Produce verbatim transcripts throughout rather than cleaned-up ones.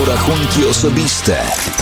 po rachunki osobiste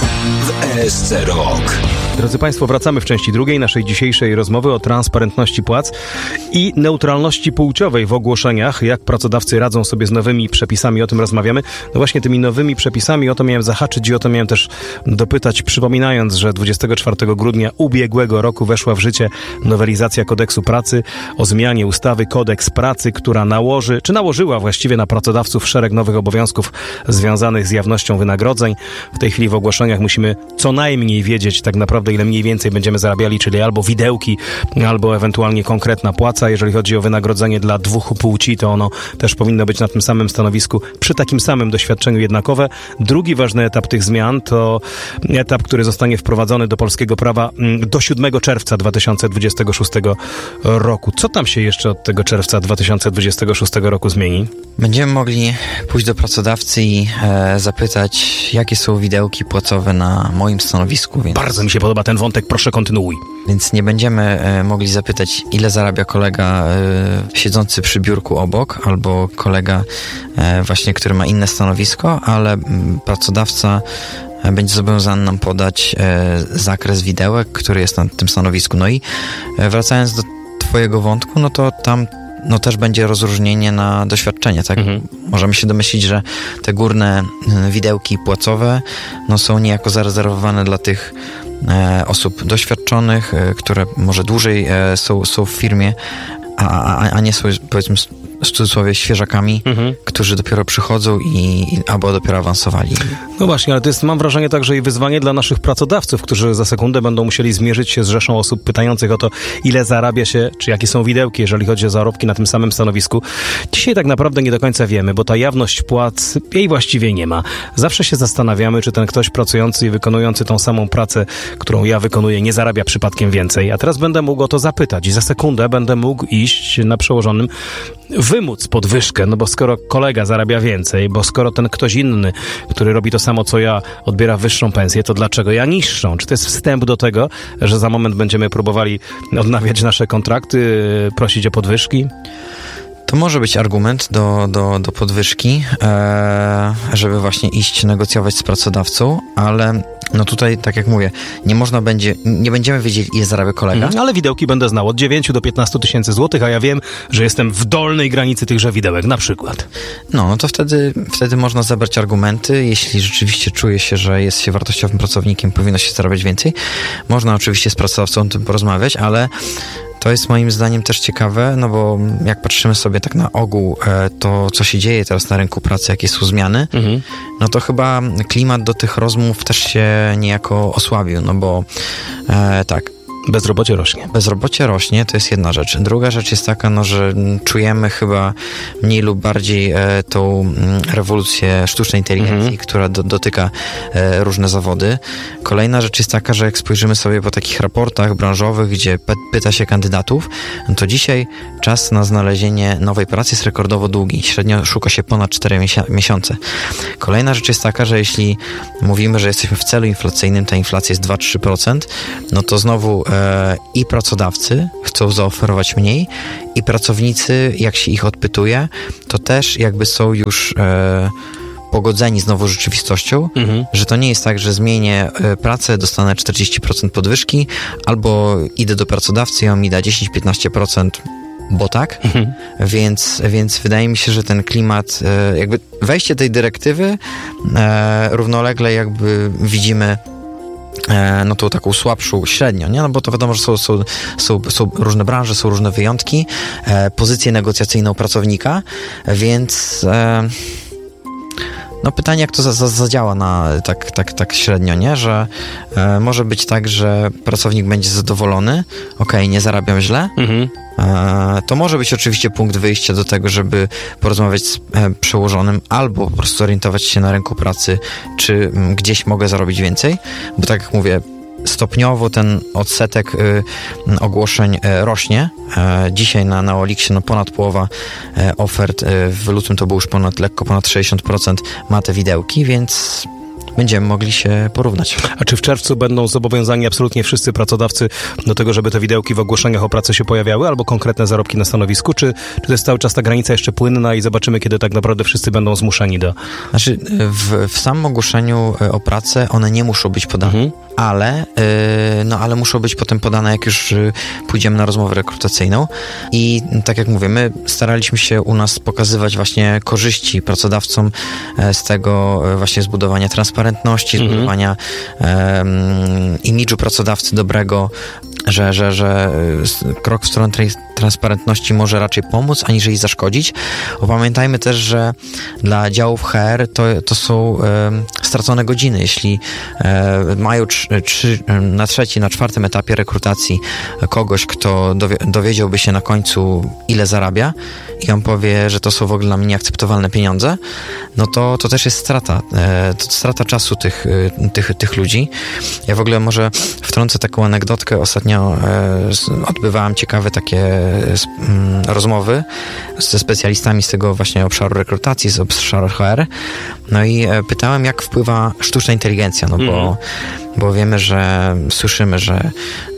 w E S C Rok. Drodzy Państwo, wracamy w części drugiej naszej dzisiejszej rozmowy o transparentności płac i neutralności płciowej w ogłoszeniach. Jak pracodawcy radzą sobie z nowymi przepisami, o tym rozmawiamy. No właśnie tymi nowymi przepisami, o to miałem zahaczyć i o to miałem też dopytać, przypominając, że dwudziestego czwartego grudnia ubiegłego roku weszła w życie nowelizacja Kodeksu Pracy o zmianie ustawy Kodeks Pracy, która nałoży, czy nałożyła właściwie na pracodawców szereg nowych obowiązków związanych z jawnością wynagrodzeń. W tej chwili w ogłoszeniach musimy co najmniej wiedzieć tak naprawdę, ile mniej więcej będziemy zarabiali, czyli albo widełki, albo ewentualnie konkretna płaca. Jeżeli chodzi o wynagrodzenie dla dwóch płci, to ono też powinno być na tym samym stanowisku, przy takim samym doświadczeniu jednakowe. Drugi ważny etap tych zmian to etap, który zostanie wprowadzony do polskiego prawa do siódmego czerwca dwa tysiące dwudziestego szóstego roku. Co tam się jeszcze od tego czerwca dwa tysiące dwudziestego szóstego roku zmieni? Będziemy mogli pójść do pracodawcy i e, zapytać, jakie są widełki płacowe na moim stanowisku. Więc... Bardzo mi się podoba ten wątek, proszę kontynuuj. Więc nie będziemy e, mogli zapytać, ile zarabia kolega e, siedzący przy biurku obok, albo kolega e, właśnie, który ma inne stanowisko, ale m, pracodawca będzie zobowiązany nam podać e, zakres widełek, który jest na tym stanowisku. No i e, wracając do twojego wątku, no to tam no też będzie rozróżnienie na doświadczenie, tak? Mhm. Możemy się domyślić, że te górne widełki płacowe no są niejako zarezerwowane dla tych e, osób doświadczonych, e, które może dłużej e, są, są w firmie, a, a, a nie są, powiedzmy, w cudzysłowie świeżakami, mhm. którzy dopiero przychodzą i, i albo dopiero awansowali. No właśnie, ale to jest, mam wrażenie, także i wyzwanie dla naszych pracodawców, którzy za sekundę będą musieli zmierzyć się z rzeszą osób pytających o to, ile zarabia się, czy jakie są widełki, jeżeli chodzi o zarobki na tym samym stanowisku. Dzisiaj tak naprawdę nie do końca wiemy, bo ta jawność płac, jej właściwie nie ma. Zawsze się zastanawiamy, czy ten ktoś pracujący i wykonujący tą samą pracę, którą ja wykonuję, nie zarabia przypadkiem więcej. A teraz będę mógł o to zapytać i za sekundę będę mógł iść na przełożonym wymóc podwyżkę, no bo skoro kolega zarabia więcej, bo skoro ten ktoś inny, który robi to samo co ja, odbiera wyższą pensję, to dlaczego ja niższą? Czy to jest wstęp do tego, że za moment będziemy próbowali odnawiać nasze kontrakty, prosić o podwyżki? To może być argument do, do, do podwyżki, e, żeby właśnie iść negocjować z pracodawcą, ale no tutaj, tak jak mówię, nie można będzie, nie będziemy wiedzieli, ile zarabia kolega. Mhm, ale widełki będę znał od dziewięciu do piętnastu tysięcy złotych, a ja wiem, że jestem w dolnej granicy tychże widełek, na przykład. No, no to wtedy, wtedy można zebrać argumenty, jeśli rzeczywiście czuje się, że jest się wartościowym pracownikiem, powinno się zarabiać więcej. Można oczywiście z pracodawcą o tym porozmawiać, ale to jest moim zdaniem też ciekawe, no bo jak patrzymy sobie tak na ogół to, co się dzieje teraz na rynku pracy, jakie są zmiany, mhm. no to chyba klimat do tych rozmów też się niejako osłabił, no bo e, tak. Bezrobocie rośnie. Bezrobocie rośnie, to jest jedna rzecz. Druga rzecz jest taka, no, że czujemy chyba mniej lub bardziej e, tą m, rewolucję sztucznej inteligencji, mm-hmm. która do, dotyka e, różne zawody. Kolejna rzecz jest taka, że jak spojrzymy sobie po takich raportach branżowych, gdzie pe- pyta się kandydatów, no to dzisiaj czas na znalezienie nowej pracy jest rekordowo długi. Średnio szuka się ponad cztery miesiące. Kolejna rzecz jest taka, że jeśli mówimy, że jesteśmy w celu inflacyjnym, ta inflacja jest dwa do trzech procent, no to znowu i pracodawcy chcą zaoferować mniej i pracownicy, jak się ich odpytuje, to też jakby są już e, pogodzeni z nową rzeczywistością, mhm. że to nie jest tak, że zmienię e, pracę, dostanę czterdzieści procent podwyżki, albo idę do pracodawcy i on mi da dziesięć do piętnastu procent, bo tak, mhm. więc, więc wydaje mi się, że ten klimat, e, jakby wejście tej dyrektywy e, równolegle jakby widzimy no tą taką słabszą średnią, nie? No bo to wiadomo, że są, są, są, są różne branże, są różne wyjątki, e, pozycję negocjacyjną pracownika, więc e, no pytanie, jak to za, za, zadziała na tak, tak, tak średnio, nie? Że e, może być tak, że pracownik będzie zadowolony, okej, nie zarabiam źle, mhm. e, to może być oczywiście punkt wyjścia do tego, żeby porozmawiać z e, przełożonym albo po prostu orientować się na rynku pracy, czy m, gdzieś mogę zarobić więcej, bo tak jak mówię, stopniowo ten odsetek y, ogłoszeń y, rośnie. Y, dzisiaj na, na Oliksie no ponad połowa y, ofert, y, w lutym to było już ponad, lekko ponad sześćdziesiąt procent ma te widełki, więc będziemy mogli się porównać. A czy w czerwcu będą zobowiązani absolutnie wszyscy pracodawcy do tego, żeby te widełki w ogłoszeniach o pracę się pojawiały, albo konkretne zarobki na stanowisku, czy, czy to jest cały czas ta granica jeszcze płynna i zobaczymy, kiedy tak naprawdę wszyscy będą zmuszeni do... Znaczy, w, w samym ogłoszeniu o pracę one nie muszą być podane, mhm. ale, no, ale muszą być potem podane, jak już pójdziemy na rozmowę rekrutacyjną. I tak jak mówię, my staraliśmy się u nas pokazywać właśnie korzyści pracodawcom z tego właśnie zbudowania transparentności, mhm. zbudowania um, imidżu pracodawcy dobrego, że, że, że krok w stronę transparentności może raczej pomóc, aniżeli zaszkodzić. Bo pamiętajmy też, że dla działów H R to, to są e, stracone godziny. Jeśli e, mają trzy, trzy, na trzecim, na czwartym etapie rekrutacji kogoś, kto dowie, dowiedziałby się na końcu, ile zarabia i on powie, że to są w ogóle dla mnie nieakceptowalne pieniądze, no to, to też jest strata. E, to strata czasu tych, tych, tych ludzi. Ja w ogóle może wtrącę taką anegdotkę. Ostatnio e, odbywałem ciekawe takie mm, rozmowy ze specjalistami z tego właśnie obszaru rekrutacji, z obszaru H R. No i e, pytałem, jak wpływa sztuczna inteligencja, no bo, mm. bo wiemy, że słyszymy, że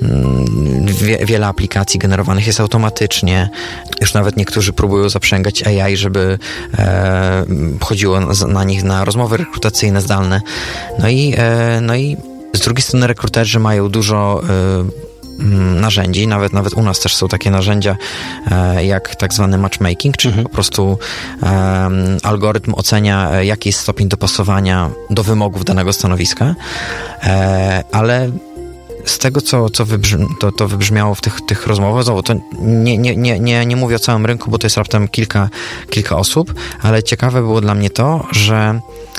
mm, wie, wiele aplikacji generowanych jest automatycznie. Już nawet niektórzy próbują zaprzęgać A I, żeby e, chodziło na, na nich na rozmowy rekrutacyjne zdalne. No i, e, no i z drugiej strony rekruterzy mają dużo e, narzędzi, nawet nawet u nas też są takie narzędzia e, jak tak zwany matchmaking, czyli mhm. po prostu e, algorytm ocenia, jaki jest stopień dopasowania do wymogów danego stanowiska, e, ale z tego, co, co wybrzmi, to, to wybrzmiało w tych, tych rozmowach, znowu, to nie, nie, nie, nie, nie mówię o całym rynku, bo to jest raptem kilka, kilka osób, ale ciekawe było dla mnie to, że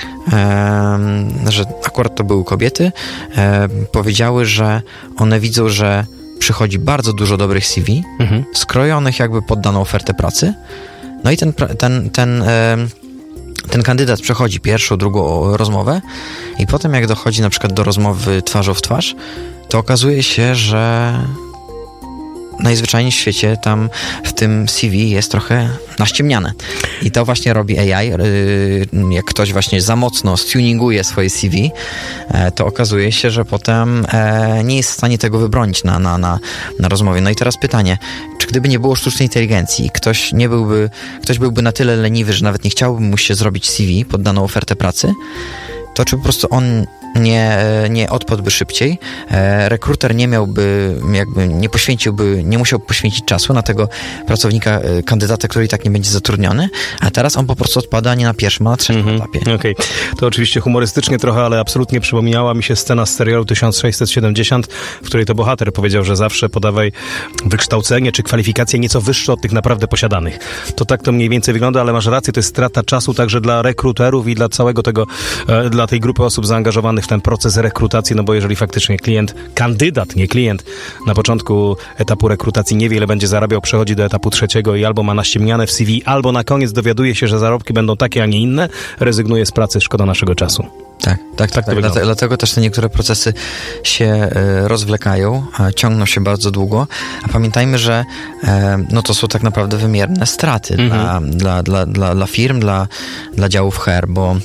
E, że akurat to były kobiety, e, powiedziały, że one widzą, że przychodzi bardzo dużo dobrych C V, mhm. skrojonych jakby pod daną ofertę pracy, no i ten, ten, ten, e, ten kandydat przechodzi pierwszą, drugą rozmowę i potem jak dochodzi na przykład do rozmowy twarzą w twarz, to okazuje się, że najzwyczajniej w świecie tam w tym C V jest trochę naściemniane. I to właśnie robi A I. Jak ktoś właśnie za mocno stuninguje swoje C V, to okazuje się, że potem nie jest w stanie tego wybronić na, na, na, na rozmowie. No i teraz pytanie, czy gdyby nie było sztucznej inteligencji, ktoś nie byłby, ktoś byłby na tyle leniwy, że nawet nie chciałby mu się zrobić C V pod daną ofertę pracy, to czy po prostu on nie, nie odpadłby szybciej, e, rekruter nie miałby, jakby nie poświęciłby, nie musiał poświęcić czasu na tego pracownika, e, kandydata, który i tak nie będzie zatrudniony, a teraz on po prostu odpada nie na pierwszym, a na trzecim mm-hmm. etapie. Okej, okay. To oczywiście humorystycznie trochę, ale absolutnie przypomniała mi się scena z serialu tysiąc sześćset siedemdziesiąt, w której to bohater powiedział, że zawsze podawaj wykształcenie czy kwalifikacje nieco wyższe od tych naprawdę posiadanych. To tak to mniej więcej wygląda, ale masz rację, to jest strata czasu także dla rekruterów i dla całego tego, e, dla tej grupy osób zaangażowanych w ten proces rekrutacji, no bo jeżeli faktycznie klient, kandydat, nie klient, na początku etapu rekrutacji niewiele będzie zarabiał, przechodzi do etapu trzeciego i albo ma naściemniane w C V, albo na koniec dowiaduje się, że zarobki będą takie, a nie inne, rezygnuje z pracy, szkoda naszego czasu. Tak, tak, tak. tak. Dlatego, dlatego też te niektóre procesy się e, rozwlekają, e, ciągną się bardzo długo, a pamiętajmy, że e, no to są tak naprawdę wymierne straty mm-hmm. dla, dla, dla, dla, dla firm, dla, dla działów H R, bo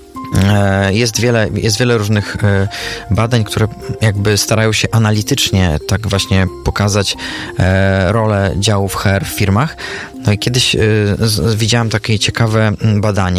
Jest wiele, jest wiele różnych badań, które jakby starają się analitycznie tak właśnie pokazać rolę działów H R w firmach. No i kiedyś widziałem takie ciekawe badanie,